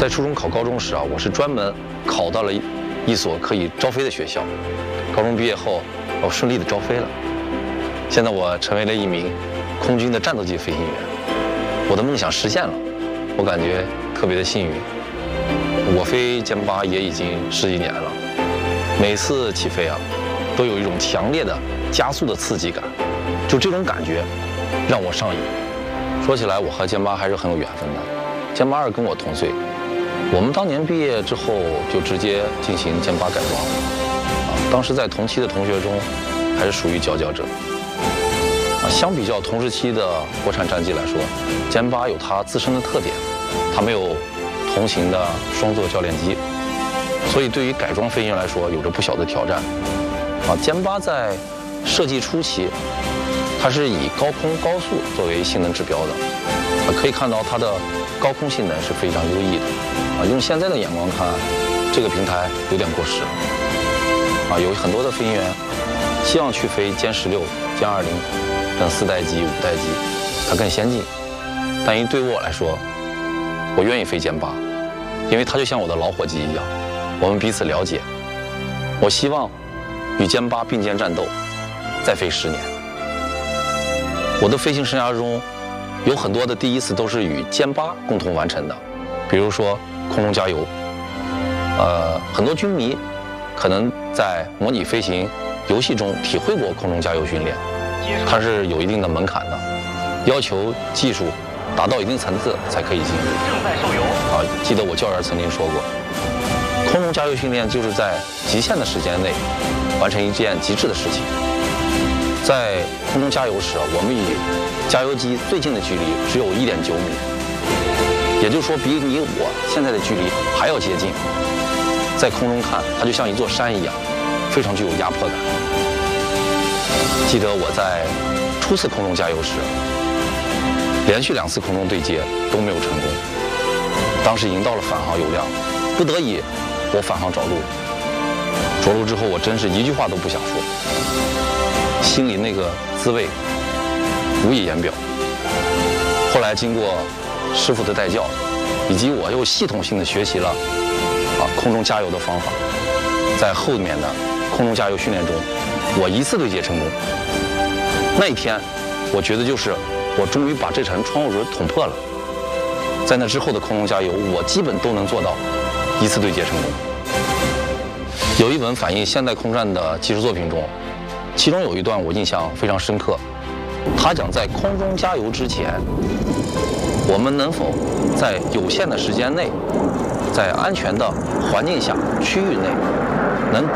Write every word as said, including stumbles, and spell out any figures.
在初中考高中时啊，我是专门考到了一所可以招飞的学校。高中毕业后，我顺利的招飞了。现在我成为了一名空军的战斗机飞行员，我的梦想实现了，我感觉特别的幸运。我飞歼八也已经十几年了，每次起飞啊，都有一种强烈的加速的刺激感，就这种感觉让我上瘾。说起来，我和歼八还是很有缘分的。歼八二跟我同岁，我们当年毕业之后就直接进行歼八改装了。啊，当时在同期的同学中，还是属于佼佼者。啊，相比较同时期的国产战机来说，歼八有它自身的特点，它没有同型的双座教练机，所以对于改装飞行员来说有着不小的挑战。啊，歼八在设计初期，它是以高空高速作为性能指标的，啊，可以看到它的高空性能是非常优异的。啊，用现在的眼光看，这个平台有点过时了。啊，有很多的飞行员希望去飞歼十六、歼二零等四代机、五代机，它更先进。但于对我来说，我愿意飞歼八，因为它就像我的老伙计一样，我们彼此了解。我希望与歼八并肩战斗，再飞十年。我的飞行生涯中，有很多的第一次都是与歼八共同完成的，比如说空中加油。呃，很多军迷可能在模拟飞行游戏中体会过空中加油训练，它是有一定的门槛的，要求技术达到一定层次才可以进入。 正在售油。 啊，记得我教员曾经说过，空中加油训练就是在极限的时间内完成一件极致的事情。在空中加油时，我们与加油机最近的距离只有一点九米，也就是说，比你我现在的距离还要接近。在空中看，它就像一座山一样，非常具有压迫感。记得我在初次空中加油时，连续两次空中对接都没有成功，当时已经到了返航油量，不得已我返航着陆。着陆之后，我真是一句话都不想说，心里那个滋味无以言表。后来经过师傅的带教，以及我又系统性的学习了啊空中加油的方法，在后面的空中加油训练中，我一次对接成功。那一天，我觉得就是我终于把这层窗户纸捅破了。在那之后的空中加油，我基本都能做到一次对接成功。有一本反映现代空战的技术作品中，其中有一段我印象非常深刻。他讲在空中加油之前，我们能否在有限的时间内，在安全的环境下、区域内，能